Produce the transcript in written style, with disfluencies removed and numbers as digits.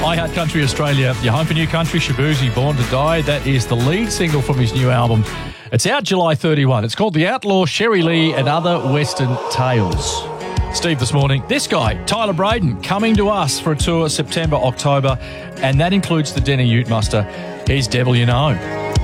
I Heart Country Australia, your home for new country, Shaboozey, Born to Die. That is the lead single from his new album. It's out July 31. It's called The Outlaw, Sherry Lee and Other Western Tales. Steve this morning. This guy, Tyler Braden, coming to us for a tour September, October, and that includes the Denny Ute Muster. Here's Devil You Know.